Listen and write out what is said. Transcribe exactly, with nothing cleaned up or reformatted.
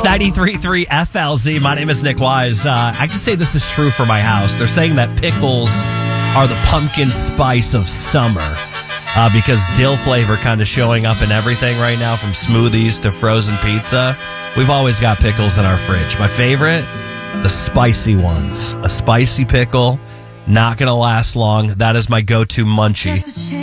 ninety-three point three F L Z. My name is Nick Wise. Uh, I can say this is true for my house. They're saying that pickles are the pumpkin spice of summer uh, because dill flavor kind of showing up in everything right now, from smoothies to frozen pizza. We've always got pickles in our fridge. My favorite, the spicy ones. A spicy pickle, not going to last long. That is my go-to munchie.